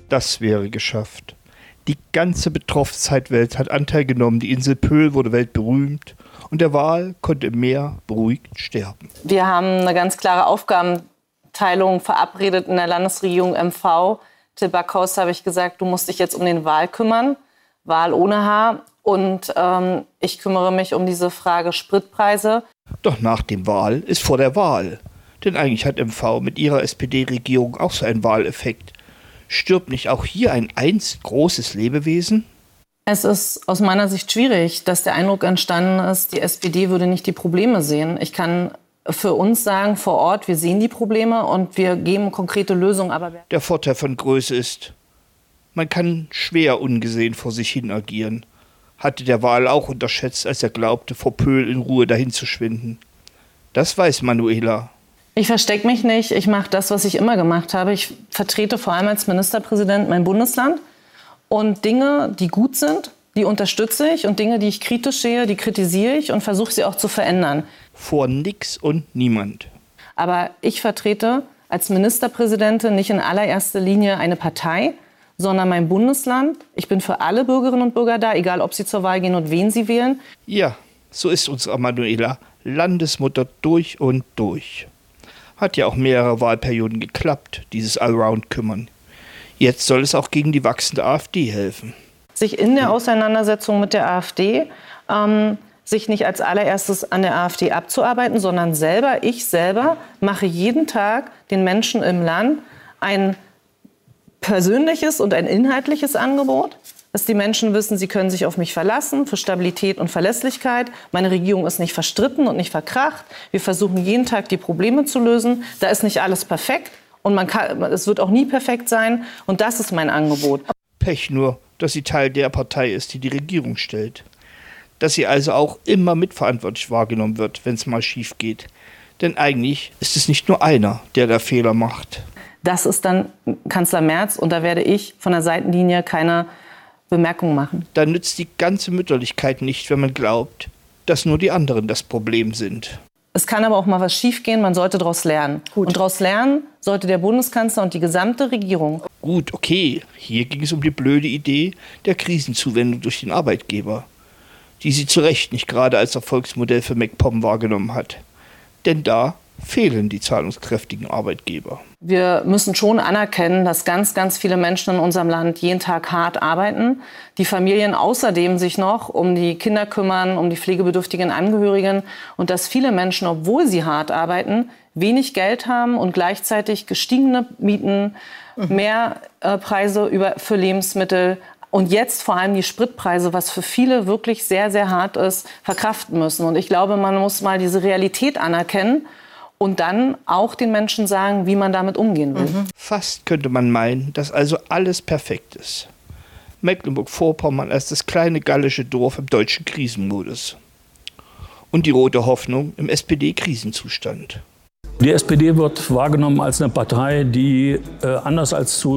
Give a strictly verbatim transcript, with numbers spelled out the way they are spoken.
Das wäre geschafft. Die ganze Betroffenheitswelt hat Anteil genommen. Die Insel Pöhl wurde weltberühmt und der Wal konnte im Meer beruhigt sterben. Wir haben eine ganz klare Aufgabenteilung verabredet in der Landesregierung M V. Till Backhaus habe ich gesagt, du musst dich jetzt um den Wal kümmern, Wal ohne Haar. Und ähm, ich kümmere mich um diese Frage Spritpreise. Doch nach dem Wal ist vor der Wahl. Denn eigentlich hat M V mit ihrer S P D-Regierung auch so einen Wahleffekt. Stirbt nicht auch hier ein einst großes Lebewesen? Es ist aus meiner Sicht schwierig, dass der Eindruck entstanden ist, die S P D würde nicht die Probleme sehen. Ich kann für uns sagen, vor Ort, wir sehen die Probleme und wir geben konkrete Lösungen. Aber der Vorteil von Größe ist, man kann schwer ungesehen vor sich hin agieren. Hatte der Wal auch unterschätzt, als er glaubte, vor Pöhl in Ruhe dahin zu schwinden. Das weiß Manuela. Ich verstecke mich nicht, ich mache das, was ich immer gemacht habe. Ich vertrete vor allem als Ministerpräsident mein Bundesland. Und Dinge, die gut sind, die unterstütze ich. Und Dinge, die ich kritisch sehe, die kritisiere ich und versuche sie auch zu verändern. Vor nix und niemand. Aber ich vertrete als Ministerpräsidentin nicht in allererster Linie eine Partei, sondern mein Bundesland. Ich bin für alle Bürgerinnen und Bürger da, egal ob sie zur Wahl gehen und wen sie wählen. Ja, so ist unsere Manuela, Landesmutter durch und durch. Hat ja auch mehrere Wahlperioden geklappt, dieses Allround-Kümmern. Jetzt soll es auch gegen die wachsende AfD helfen. Sich in der Auseinandersetzung mit der AfD, ähm, sich nicht als allererstes an der AfD abzuarbeiten, sondern selber, ich selber, mache jeden Tag den Menschen im Land ein persönliches und ein inhaltliches Angebot, dass die Menschen wissen, sie können sich auf mich verlassen für Stabilität und Verlässlichkeit. Meine Regierung ist nicht verstritten und nicht verkracht. Wir versuchen jeden Tag die Probleme zu lösen. Da ist nicht alles perfekt und man kann, es wird auch nie perfekt sein. Und das ist mein Angebot. Pech nur, dass sie Teil der Partei ist, die die Regierung stellt. Dass sie also auch immer mitverantwortlich wahrgenommen wird, wenn es mal schief geht. Denn eigentlich ist es nicht nur einer, der da Fehler macht. Das ist dann Kanzler Merz und da werde ich von der Seitenlinie keine Bemerkung machen. Da nützt die ganze Mütterlichkeit nicht, wenn man glaubt, dass nur die anderen das Problem sind. Es kann aber auch mal was schiefgehen, man sollte daraus lernen. Gut. Und daraus lernen sollte der Bundeskanzler und die gesamte Regierung. Gut, okay, hier ging es um die blöde Idee der Krisenzuwendung durch den Arbeitgeber, die sie zu Recht nicht gerade als Erfolgsmodell für MacPom wahrgenommen hat. Denn da fehlen die zahlungskräftigen Arbeitgeber. Wir müssen schon anerkennen, dass ganz, ganz viele Menschen in unserem Land jeden Tag hart arbeiten. Die Familien außerdem sich noch um die Kinder kümmern, um die pflegebedürftigen Angehörigen. Und dass viele Menschen, obwohl sie hart arbeiten, wenig Geld haben und gleichzeitig gestiegene Mieten, mhm. mehr äh, Preise über, für Lebensmittel und jetzt vor allem die Spritpreise, was für viele wirklich sehr, sehr hart ist, verkraften müssen. Und ich glaube, man muss mal diese Realität anerkennen und dann auch den Menschen sagen, wie man damit umgehen will. Mhm. Fast könnte man meinen, dass also alles perfekt ist. Mecklenburg-Vorpommern als das kleine gallische Dorf im deutschen Krisenmodus. Und die rote Hoffnung im S P D-Krisenzustand. Die S P D wird wahrgenommen als eine Partei, die äh, anders als zu